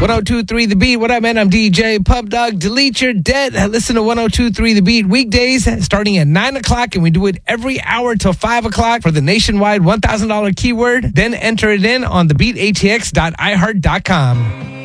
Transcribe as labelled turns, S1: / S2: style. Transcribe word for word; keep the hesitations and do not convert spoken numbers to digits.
S1: one oh two point three The Beat. What up, man? I'm D J Pub Dog. Delete your debt. Listen to one oh two point three The Beat weekdays starting at nine o'clock, and we do it every hour till five o'clock for the nationwide one thousand dollars keyword. Then enter it in on the beat A T X dot i heart dot com.